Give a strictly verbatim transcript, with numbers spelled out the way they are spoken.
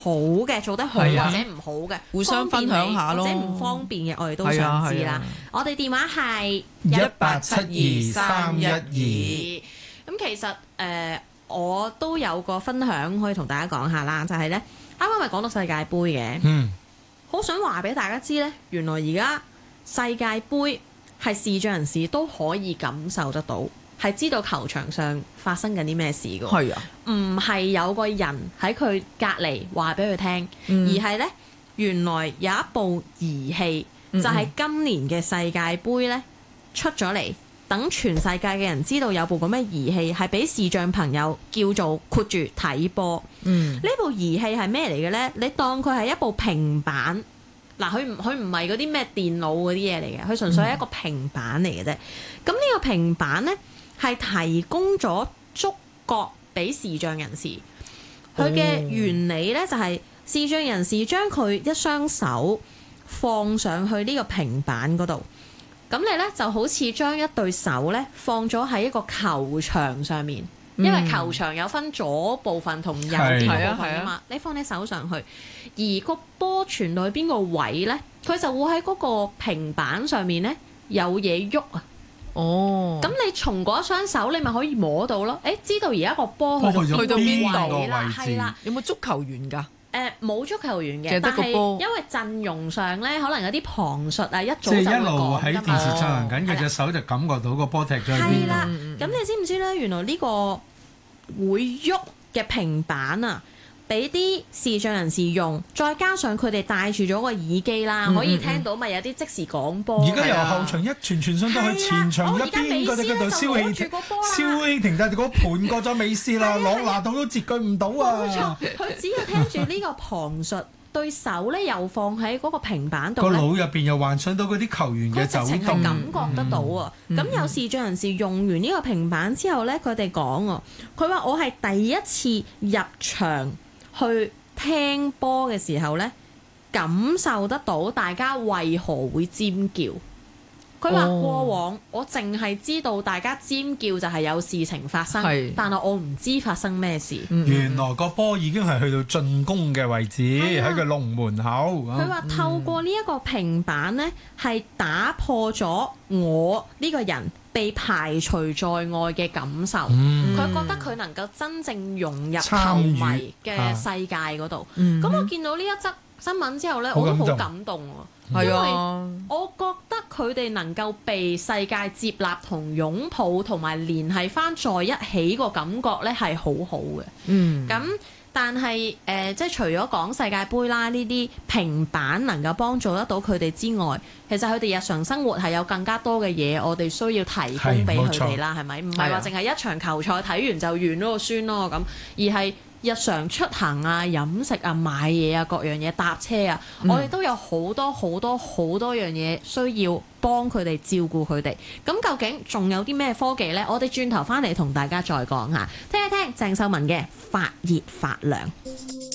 好嘅，做得好或者唔好嘅， 互相分享下咯， 或者唔方便嘅，我哋都想知啦。我哋電話係一八七二三一二。 咁其實誒、呃，我都有個分享可以同大家講下啦，就係、是、咧，啱啱咪講到世界盃嘅， 嗯， 好想話俾大家知咧，原來而家世界盃係視障人士都可以感受得到。係知道球場上發生緊啲咩事㗎， 係啊， 唔係有個人喺佢隔離話俾佢聽， 嗯、 而係呢，原來有一部儀器，嗯嗯就係今年嘅世界盃呢出咗嚟，等全世界嘅人知道有部咁嘅儀器係俾視障朋友叫做括住睇波。 嗯， 呢部儀器係咩嚟嘅呢？你當佢係一部平板，嗱，佢唔佢唔係嗰啲咩電腦嗰啲嘢嚟嘅，佢純粹係一個平板嚟嘅啫。咁呢、嗯、個平板呢，係提供咗觸覺俾視障人士，佢嘅原理呢，就係視障人士將佢一雙手放上去呢個平板嗰度，咁你呢就好似將一對手呢放咗喺一個球場上面，嗯、因為球場有分左部分同右邊部分啊嘛，你放你手上去，而個波傳到去邊個位呢，佢就會喺嗰個平板上面呢有嘢喐啊！ 哦，咁你從嗰雙手，你咪可以摸到咯。誒，知道而家個波去到去到邊度啦？係啦， 有冇足球員㗎？誒、 呃，冇足球員嘅，但係因為陣容上咧，可能有啲旁述啊，一早就會講㗎嘛。 即係一路喺電視進行緊，佢隻手就感覺到個波踢咗去邊度。 係啦，咁你知唔知咧？原來呢個會喐嘅平板啊，俾啲視障人士用，再加上佢哋戴住咗個耳機啦，嗯嗯嗯可以聽到咪有啲即時廣播。 而家由後場一傳傳送到去前場一邊嗰度，嗰度蕭氣蕭氣停，但係嗰盤過咗美斯啦，朗拿度都截佢唔到啊！ 冇錯，佢只要聽住呢個旁述，對手咧又放喺嗰個平板度， 個腦入邊又幻想到嗰啲球員嘅走動， 佢直情係感覺得到啊！咁、嗯、有視障人士用完呢個平板之後咧，佢哋講啊，佢話我係第一次入場去聽波嘅時候呢，感受得到大家為何會尖叫。佢話過往我淨係知道大家尖叫就係有事情發生，是但係我唔知發生咩事。 原來個波已經係去到進攻嘅位置，喺個龍門口。 佢話透過呢一個平板呢，係打破咗我呢個人被排除在外嘅感受。佢、嗯、覺得佢能夠真正融入球迷嘅世界嗰度。咁、嗯、我見到呢一則新聞之後呢，我都好感動喎。因為我覺得佢哋能夠被世界接納同擁抱同埋聯繫翻在一起個感覺呢係好好嘅。嗯，咁但係誒、呃，即係除咗講世界盃啦，呢啲平板能夠幫助得到佢哋之外，其實佢哋日常生活係有更加多嘅嘢，我哋需要提供俾佢哋啦，係咪？唔係話淨係一場球賽睇完就完咗個孫咯咁，而係日常出行啊、飲食啊、買嘢啊、各樣嘢搭車啊，嗯、我哋都有好多好多好多樣嘢需要幫佢哋照顧佢哋。咁究竟仲有啲咩科技呢？我哋轉頭翻嚟同大家再講下，聽一聽鄭秀文嘅發熱發涼。